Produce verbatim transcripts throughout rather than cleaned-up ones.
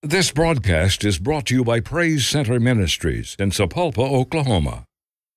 This broadcast is brought to you by Praise Center Ministries in Sapulpa, Oklahoma.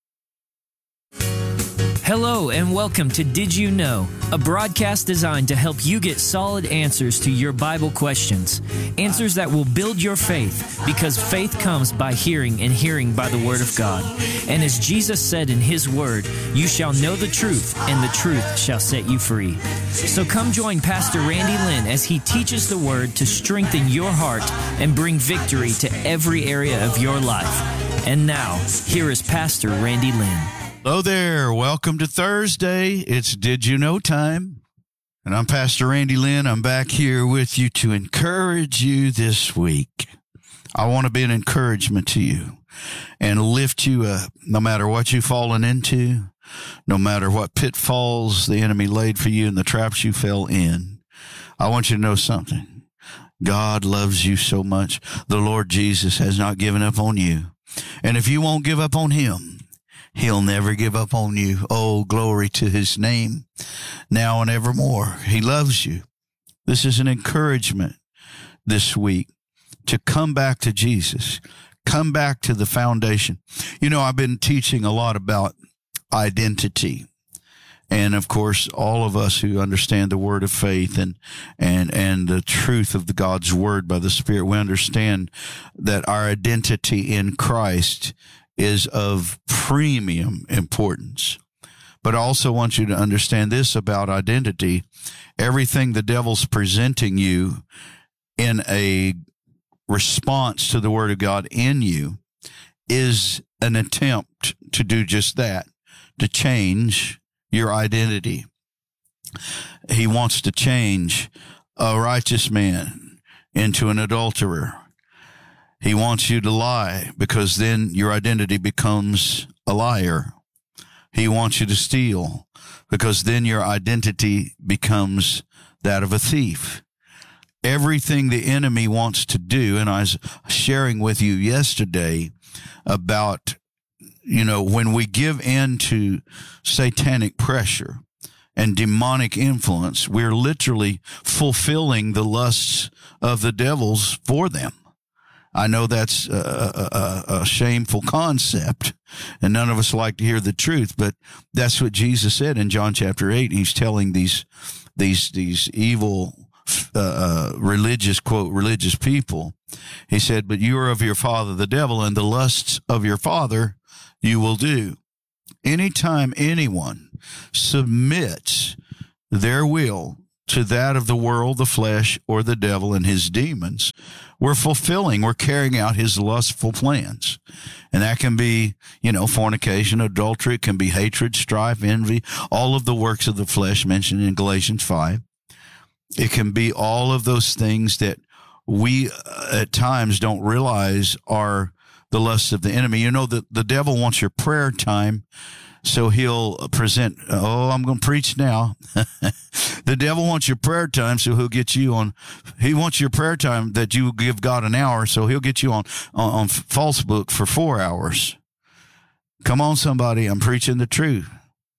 Hello and welcome to Did You Know, a broadcast designed to help you get solid answers to your Bible questions. Answers that will build your faith, because faith comes by hearing and hearing by the Word of God. And as Jesus said in His Word, you shall know the truth, and the truth shall set you free. So come join Pastor Randy Lynn as he teaches the Word to strengthen your heart and bring victory to every area of your life. And now, here is Pastor Randy Lynn. Hello there. Welcome to Thursday. It's Did You Know time. And I'm Pastor Randy Lynn. I'm back here with you to encourage you this week. I want to be an encouragement to you and lift you up no matter what you've fallen into, no matter what pitfalls the enemy laid for you and the traps you fell in. I want you to know something. God loves you so much. The Lord Jesus has not given up on you. And if you won't give up on Him, He'll never give up on you. Oh, glory to His name, now and evermore. He loves you. This is an encouragement this week to come back to Jesus. Come back to the foundation. You know, I've been teaching a lot about identity. And, of course, all of us who understand the word of faith and and and the truth of the God's word by the Spirit, we understand that our identity in Christ is of premium importance. But I also want you to understand this about identity. Everything the devil's presenting you in a response to the Word of God in you is an attempt to do just that, to change your identity. He wants to change a righteous man into an adulterer. He wants you to lie because then your identity becomes a liar. He wants you to steal because then your identity becomes that of a thief. Everything the enemy wants to do, and I was sharing with you yesterday about, you know, when we give in to satanic pressure and demonic influence, we're literally fulfilling the lusts of the devils for them. I know that's a, a, a shameful concept, and none of us like to hear the truth, but that's what Jesus said in John chapter eight. He's telling these these these evil uh, religious, quote, religious people. He said, but you are of your father, the devil, and the lusts of your father you will do. Anytime anyone submits their will to that of the world, the flesh, or the devil and his demons, we're fulfilling, we're carrying out his lustful plans. And that can be, you know, fornication, adultery, it can be hatred, strife, envy, all of the works of the flesh mentioned in Galatians five. It can be all of those things that we uh, at times don't realize are the lusts of the enemy. You know, the, the devil wants your prayer time, so he'll present, oh, I'm going to preach now. The devil wants your prayer time, so he'll get you on, he wants your prayer time that you give God an hour, so he'll get you on, on, on Facebook for four hours. Come on, somebody, I'm preaching the truth.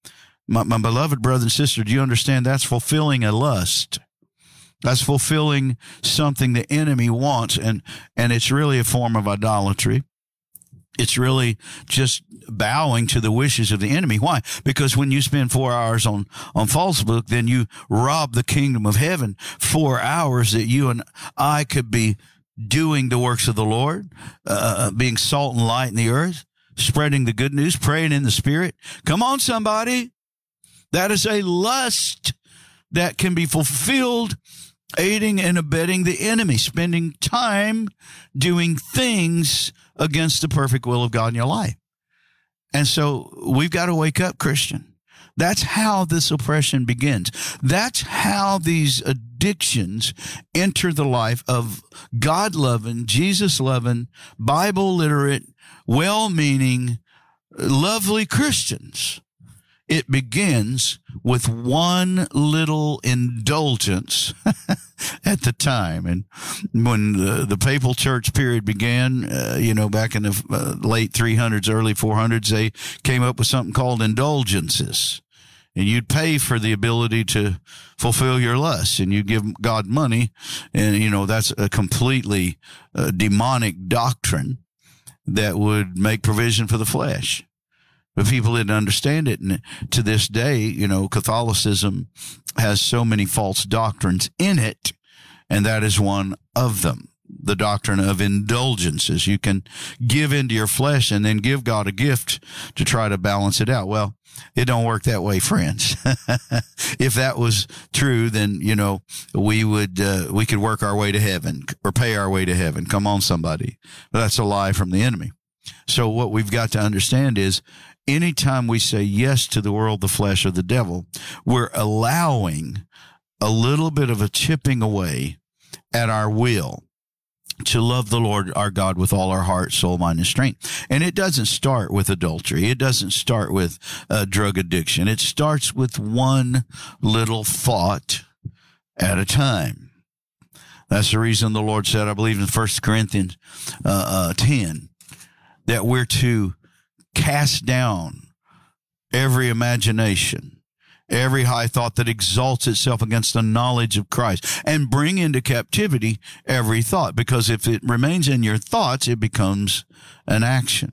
My, my beloved brother and sister, do you understand that's fulfilling a lust? That's fulfilling something the enemy wants, and, and it's really a form of idolatry. It's really just bowing to the wishes of the enemy. Why? Because when you spend four hours on, on Facebook, then you rob the kingdom of heaven. Four hours that you and I could be doing the works of the Lord, uh, being salt and light in the earth, spreading the good news, praying in the Spirit. Come on, somebody. That is a lust that can be fulfilled, aiding and abetting the enemy, spending time doing things against the perfect will of God in your life. And so we've got to wake up, Christian. That's how this oppression begins. That's how these addictions enter the life of God-loving, Jesus-loving, Bible-literate, well-meaning, lovely Christians. It begins with one little indulgence at the time. And when the, the papal church period began, uh, you know, back in the uh, late three hundreds, early four hundreds, they came up with something called indulgences. and you'd pay for the ability to fulfill your lusts, and you give God money, and, you know, that's a completely uh, demonic doctrine that would make provision for the flesh. But people didn't understand it, and to this day, you know, Catholicism has so many false doctrines in it, and that is one of them. The doctrine of indulgences. You can give into your flesh and then give God a gift to try to balance it out. Well, it don't work that way, friends. If that was true, then, you know, we would, uh, we could work our way to heaven or pay our way to heaven. Come on, somebody. But that's a lie from the enemy. So what we've got to understand is anytime we say yes to the world, the flesh, or the devil, we're allowing a little bit of a chipping away at our will to love the Lord our God with all our heart, soul, mind, and strength. And it doesn't start with adultery. It doesn't start with uh, drug addiction. It starts with one little thought at a time. That's the reason the Lord said, I believe in First Corinthians uh, uh, ten, that we're to cast down every imagination, every high thought that exalts itself against the knowledge of Christ, and bring into captivity every thought, because if it remains in your thoughts, it becomes an action.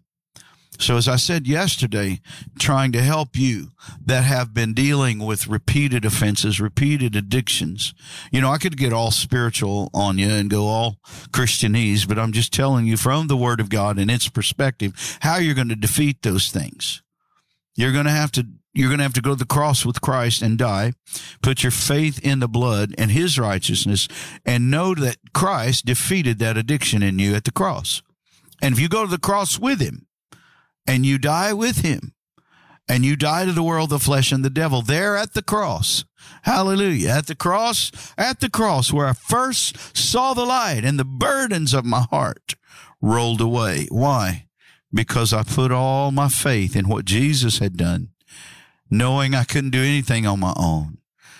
So as I said yesterday, trying to help you that have been dealing with repeated offenses, repeated addictions. You know, I could get all spiritual on you and go all Christianese, but I'm just telling you from the Word of God and its perspective how you're going to defeat those things. You're going to have to You're going to have to go to the cross with Christ and die, put your faith in the blood and his righteousness, and know that Christ defeated that addiction in you at the cross. And if you go to the cross with him and you die with him and you die to the world, the flesh, and the devil there at the cross, hallelujah, at the cross, at the cross where I first saw the light and the burdens of my heart rolled away. Why? Because I put all my faith in what Jesus had done, knowing I couldn't do anything on my own.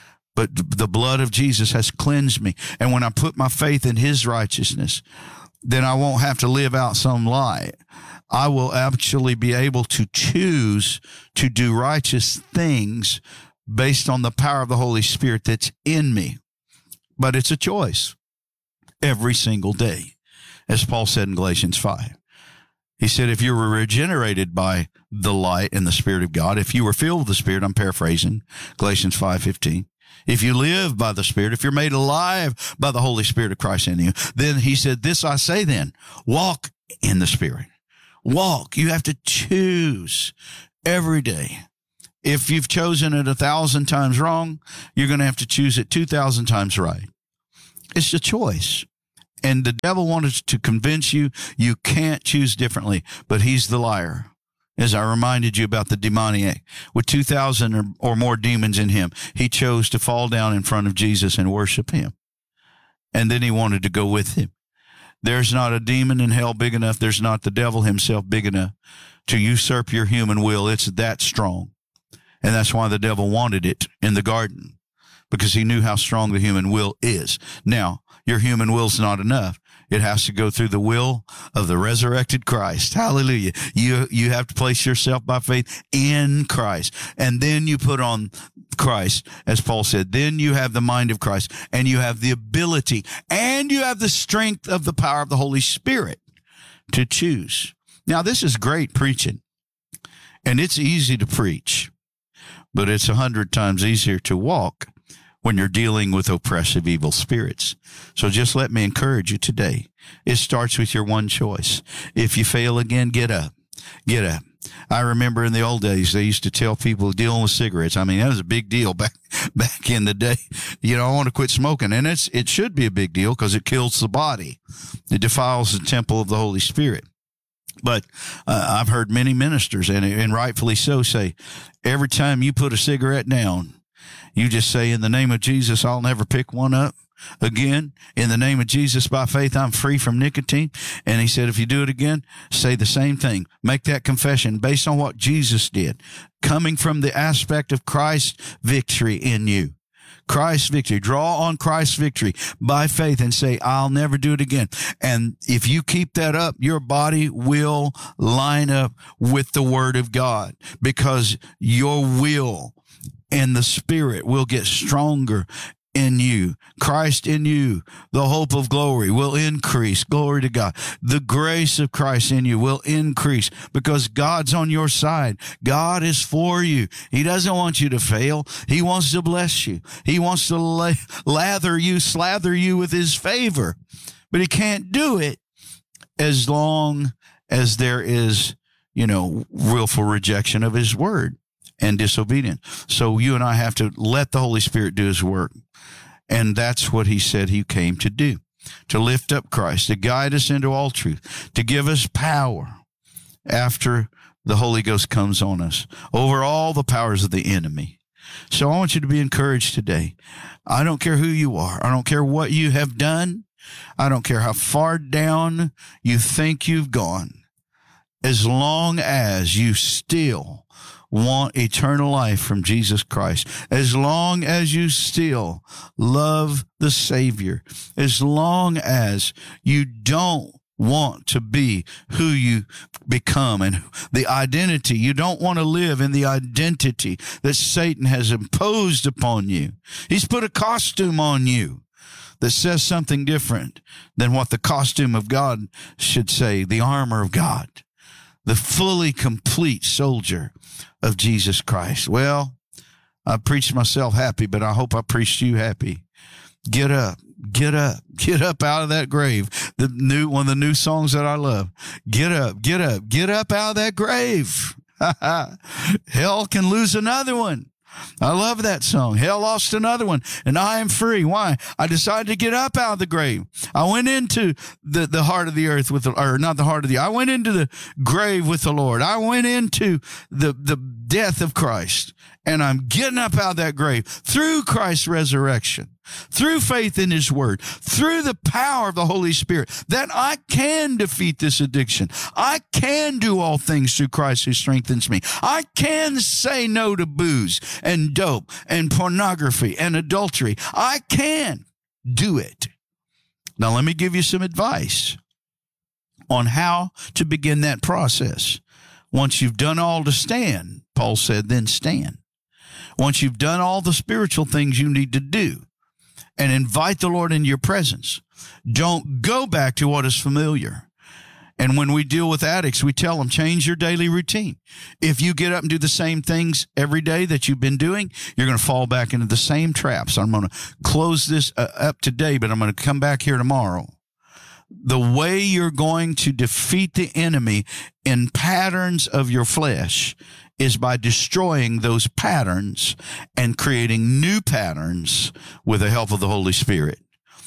But the blood of Jesus has cleansed me. And when I put my faith in his righteousness, then I won't have to live out some lie. I will actually be able to choose to do righteous things based on the power of the Holy Spirit that's in me. But it's a choice every single day, as Paul said in Galatians five. He said, if you were regenerated by the light and the Spirit of God, if you were filled with the Spirit, I'm paraphrasing, Galatians five fifteen, if you live by the Spirit, if you're made alive by the Holy Spirit of Christ in you, then he said, this I say then, walk in the Spirit. Walk. You have to choose every day. If you've chosen it a thousand times wrong, you're going to have to choose it two thousand times right. It's a choice. And the devil wanted to convince you you can't choose differently, but he's the liar. As I reminded you about the demoniac, with two thousand or, or more demons in him, he chose to fall down in front of Jesus and worship him. And then he wanted to go with him. There's not a demon in hell big enough, there's not the devil himself big enough to usurp your human will. It's that strong. And that's why the devil wanted it in the garden, because he knew how strong the human will is. Now, your human will's not enough. It has to go through the will of the resurrected Christ. Hallelujah. You, you have to place yourself by faith in Christ. And then you put on Christ, as Paul said. Then you have the mind of Christ, and you have the ability, and you have the strength of the power of the Holy Spirit to choose. Now, this is great preaching, and it's easy to preach, but it's a hundred times easier to walk when you're dealing with oppressive evil spirits. So just let me encourage you today. It starts with your one choice. If you fail again, get up. Get up. I remember in the old days, they used to tell people dealing with cigarettes. I mean, that was a big deal back back in the day. You know, I want to quit smoking. And it's it should be a big deal because it kills the body. It defiles the temple of the Holy Spirit. But uh, I've heard many ministers, and, and rightfully so, say, every time you put a cigarette down, you just say, in the name of Jesus, I'll never pick one up again. In the name of Jesus, by faith, I'm free from nicotine. And he said, if you do it again, say the same thing. Make that confession based on what Jesus did, coming from the aspect of Christ's victory in you. Christ's victory. Draw on Christ's victory by faith and say, I'll never do it again. And if you keep that up, your body will line up with the Word of God, because your will and the Spirit will get stronger in you. Christ in you, the hope of glory, will increase. Glory to God. The grace of Christ in you will increase because God's on your side. God is for you. He doesn't want you to fail. He wants to bless you. He wants to lay, lather you, slather you with his favor. But he can't do it as long as there is, you know, willful rejection of his word and disobedience. So you and I have to let the Holy Spirit do his work. And that's what he said he came to do, to lift up Christ, to guide us into all truth, to give us power after the Holy Ghost comes on us over all the powers of the enemy. So I want you to be encouraged today. I don't care who you are. I don't care what you have done. I don't care how far down you think you've gone. As long as you still want eternal life from Jesus Christ, as long as you still love the Savior, as long as you don't want to be who you become and the identity, you don't want to live in the identity that Satan has imposed upon you. He's put a costume on you that says something different than what the costume of God should say, the armor of God, the fully complete soldier of Jesus Christ. Well, I preached myself happy, but I hope I preached you happy. Get up, get up, get up out of that grave. The new one of the new songs that I love. Get up, get up, get up out of that grave. Hell can lose another one. I love that song. Hell lost another one, and I am free. Why? I decided to get up out of the grave. I went into the, the heart of the earth with the, or not the heart of the, I went into the grave with the Lord. I went into the, the death of Christ, and I'm getting up out of that grave through Christ's resurrection, through faith in his word, through the power of the Holy Spirit, that I can defeat this addiction. I can do all things through Christ who strengthens me. I can say no to booze and dope and pornography and adultery. I can do it. Now, let me give you some advice on how to begin that process. Once you've done all to stand, Paul said, then stand. Once you've done all the spiritual things you need to do, and invite the Lord into your presence. Don't go back to what is familiar. And when we deal with addicts, we tell them, change your daily routine. If you get up and do the same things every day that you've been doing, you're going to fall back into the same traps. I'm going to close this uh, up today, but I'm going to come back here tomorrow. The way you're going to defeat the enemy in patterns of your flesh is by destroying those patterns and creating new patterns with the help of the Holy Spirit.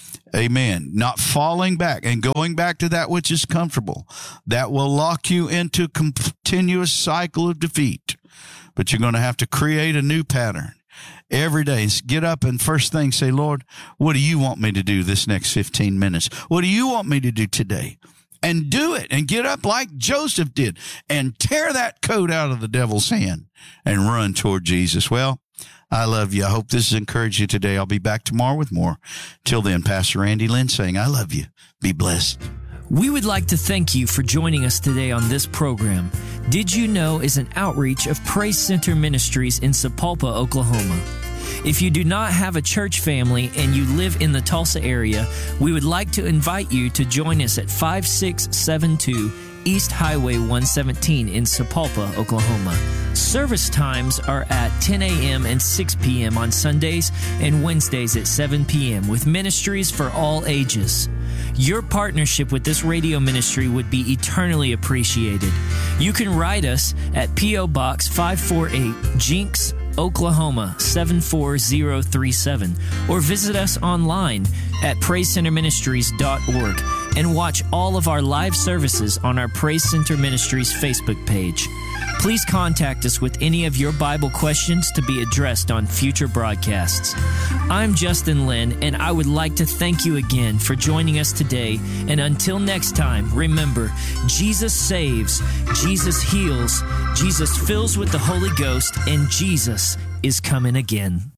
Amen. Not falling back and going back to that which is comfortable. That will lock you into a continuous cycle of defeat. But you're going to have to create a new pattern every day. Get up and first thing say, Lord, what do you want me to do this next fifteen minutes? What do you want me to do today? And do it, and get up like Joseph did and tear that coat out of the devil's hand and run toward Jesus. Well, I love you. I hope this has encouraged you today. I'll be back tomorrow with more. Till then, Pastor Randy Lynn saying, I love you. Be blessed. We would like to thank you for joining us today on this program. Did You Know is an outreach of Praise Center Ministries in Sapulpa, Oklahoma. If you do not have a church family and you live in the Tulsa area, we would like to invite you to join us at five six seven two East Highway one seventeen in Sapulpa, Oklahoma. Service times are at ten a.m. and six p.m. on Sundays and Wednesdays at seven p.m. with ministries for all ages. Your partnership with this radio ministry would be eternally appreciated. You can write us at P O. Box five forty-eight, Jinx, Oklahoma seven four zero three seven, or visit us online at praise center ministries dot org and watch all of our live services on our Praise Center Ministries Facebook page. Please contact us with any of your Bible questions to be addressed on future broadcasts. I'm Justin Lynn, and I would like to thank you again for joining us today. And until next time, remember, Jesus saves, Jesus heals, Jesus fills with the Holy Ghost, and Jesus is coming again.